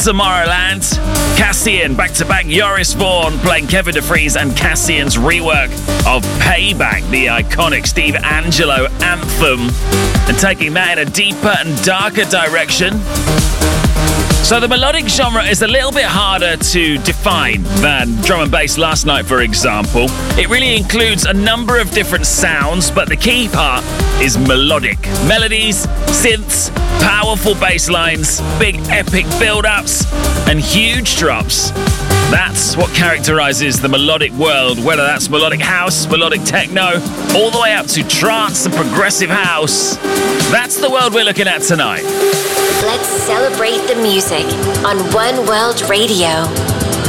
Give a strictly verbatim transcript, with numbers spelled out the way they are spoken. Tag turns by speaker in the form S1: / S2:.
S1: Tomorrowland. Cassian, back-to-back Joris Vaughan playing Kevin DeFries and Cassian's rework of Payback, the iconic Steve Angelo anthem, and taking that in a deeper and darker direction. So the melodic genre is a little bit harder to define than drum and bass last night, for example. It really includes a number of different sounds, but the key part is melodic. Melodies, synths, powerful bass lines, big epic build-ups, and huge drops. That's what characterizes the melodic world, whether that's melodic house, melodic techno, all the way up to trance and progressive house. That's the world we're looking at tonight.
S2: Let's celebrate the music on One World Radio.